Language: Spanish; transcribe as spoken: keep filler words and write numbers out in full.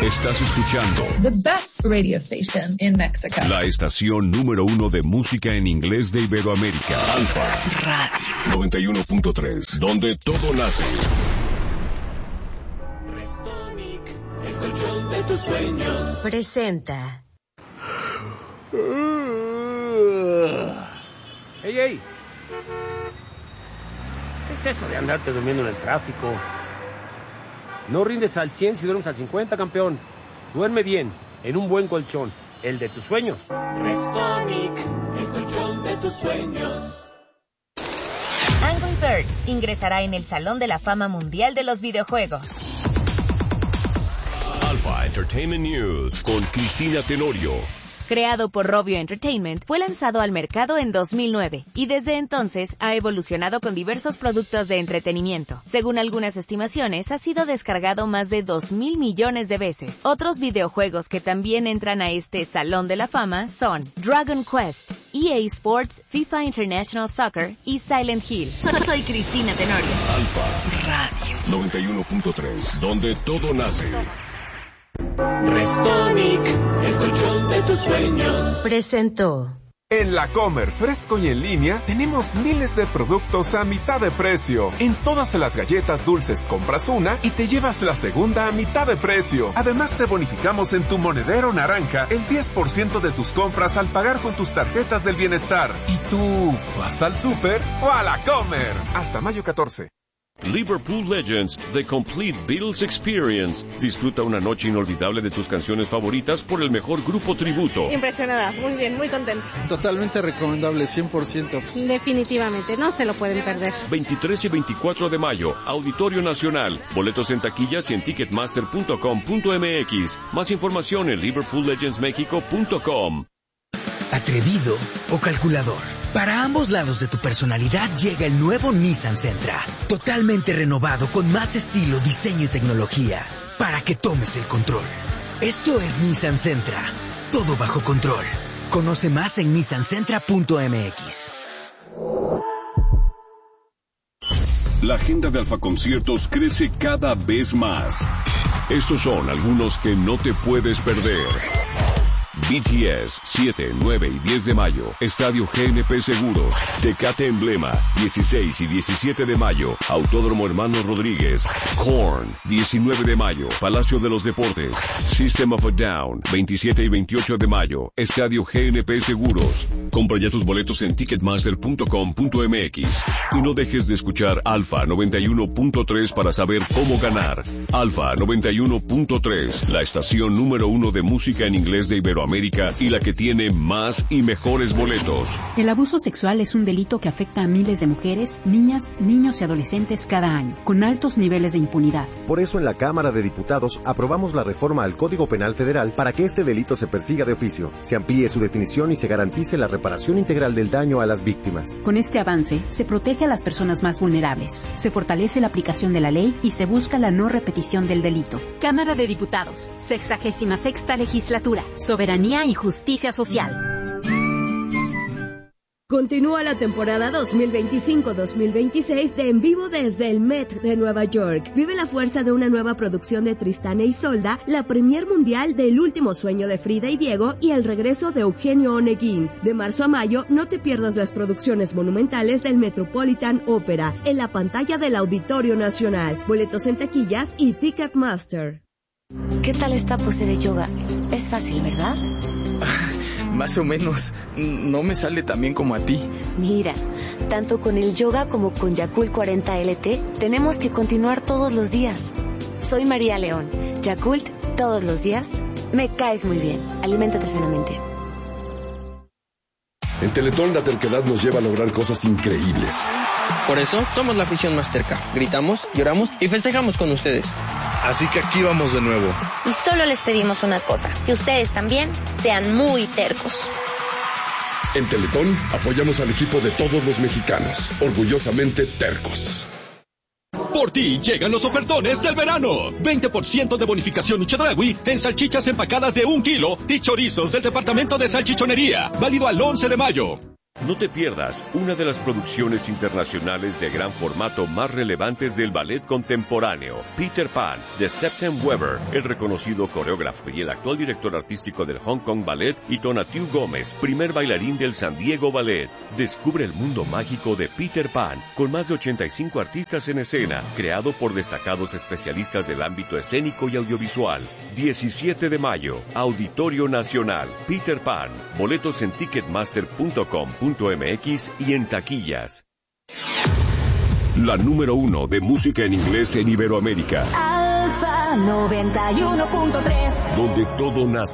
Estás escuchando the best radio station in Mexico. La estación número uno de música en inglés de Iberoamérica. Alfa Radio noventa y uno punto tres, donde todo nace. Restonic, el colchón de tus sueños. Presenta. ¡Ey, ey! ¿Qué es eso de andarte durmiendo en el tráfico? No rindes al cien si duermes al cincuenta, campeón. Duerme bien, en un buen colchón, el de tus sueños. Restonic, el colchón de tus sueños. Angry Birds ingresará en el Salón de la Fama Mundial de los Videojuegos. Alpha Entertainment News con Cristina Tenorio. Creado por Rovio Entertainment, fue lanzado al mercado en dos mil nueve y desde entonces ha evolucionado con diversos productos de entretenimiento. Según algunas estimaciones, ha sido descargado más de dos mil millones de veces. Otros videojuegos que también entran a este Salón de la Fama son Dragon Quest, E A Sports, FIFA International Soccer y Silent Hill. Soy, soy Cristina Tenorio. Alfa Radio noventa y uno punto tres, donde todo nace. Restonic, el colchón de tus sueños. Presentó. En La Comer, fresco y en línea, tenemos miles de productos a mitad de precio. En todas las galletas dulces compras una y te llevas la segunda a mitad de precio. Además te bonificamos en tu monedero naranja el diez por ciento de tus compras al pagar con tus tarjetas del bienestar. ¿Y tú vas al súper o a La Comer? Hasta mayo catorce. Liverpool Legends, The Complete Beatles Experience. Disfruta una noche inolvidable de tus canciones favoritas por el mejor grupo tributo. Impresionada, muy bien, muy contenta. Totalmente recomendable, cien por ciento. Definitivamente, no se lo pueden perder. veintitrés y veinticuatro de mayo, Auditorio Nacional. Boletos en taquillas y en ticketmaster punto com punto m x. Más información en liverpool legends mexico punto com. ¿Atrevido o calculador? Para ambos lados de tu personalidad llega el nuevo Nissan Sentra. Totalmente renovado con más estilo, diseño y tecnología. Para que tomes el control. Esto es Nissan Sentra. Todo bajo control. Conoce más en nissan sentra punto m x. La agenda de Alfa Conciertos crece cada vez más. Estos son algunos que no te puedes perder. B T S, siete, nueve y diez de mayo, Estadio G N P Seguros. Tecate Emblema, dieciséis y diecisiete de mayo, Autódromo Hermanos Rodríguez. Korn, diecinueve de mayo, Palacio de los Deportes. System of a Down, veintisiete y veintiocho de mayo, Estadio G N P Seguros. Compra ya tus boletos en ticketmaster punto com punto m x. Y no dejes de escuchar Alfa noventa y uno punto tres para saber cómo ganar. Alfa noventa y uno punto tres, la estación número uno de música en inglés de Iberoamérica y la que tiene más y mejores boletos. El abuso sexual es un delito que afecta a miles de mujeres, niñas, niños y adolescentes cada año, con altos niveles de impunidad. Por eso en la Cámara de Diputados aprobamos la reforma al Código Penal Federal para que este delito se persiga de oficio, se amplíe su definición y se garantice la reparación integral del daño a las víctimas. Con este avance, se protege a las personas más vulnerables, se fortalece la aplicación de la ley y se busca la no repetición del delito. Cámara de Diputados, sexagésima sexta legislatura, soberanía y justicia social. Continúa la temporada dos mil veinticinco dos mil veintiséis de En Vivo desde el Met de Nueva York. Vive la fuerza de una nueva producción de Tristán e Isolda, la premier mundial de El último sueño de Frida y Diego y el regreso de Eugenio Oneguín. De marzo a mayo, no te pierdas las producciones monumentales del Metropolitan Opera en la pantalla del Auditorio Nacional. Boletos en taquillas y Ticketmaster. ¿Qué tal esta pose de yoga? Es fácil, ¿verdad? Más o menos. No me sale tan bien como a ti. Mira, tanto con el yoga como con Yakult cuarenta L T, tenemos que continuar todos los días. Soy María León. Yakult, todos los días. Me caes muy bien. Aliméntate sanamente. En Teletón la terquedad nos lleva a lograr cosas increíbles. Por eso somos la afición más terca. Gritamos, lloramos y festejamos con ustedes. Así que aquí vamos de nuevo. Y solo les pedimos una cosa, que ustedes también sean muy tercos. En Teletón apoyamos al equipo de todos los mexicanos, orgullosamente tercos. Por ti llegan los ofertones del verano. veinte por ciento de bonificación y Chedraui en salchichas empacadas de un kilo y chorizos del departamento de salchichonería. Válido al once de mayo. No te pierdas una de las producciones internacionales de gran formato más relevantes del ballet contemporáneo, Peter Pan, de Septem Weber, el reconocido coreógrafo y el actual director artístico del Hong Kong Ballet, y Tonatiuh Gómez, primer bailarín del San Diego Ballet. Descubre el mundo mágico de Peter Pan, con más de ochenta y cinco artistas en escena, creado por destacados especialistas del ámbito escénico y audiovisual. diecisiete de mayo, Auditorio Nacional, Peter Pan. Boletos en ticketmaster punto com punto m x y en taquillas. La número uno de música en inglés en Iberoamérica. Alfa noventa y uno punto tres. Donde todo nace